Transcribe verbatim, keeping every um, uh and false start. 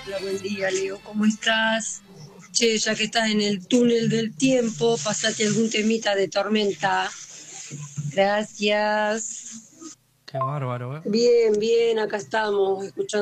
Hola, buen día, Leo. ¿Cómo estás? Che, ya que estás en el túnel del tiempo, pasate algún temita de Tormenta. Gracias. Qué bárbaro, ¿eh? Bien, bien, acá estamos escuchando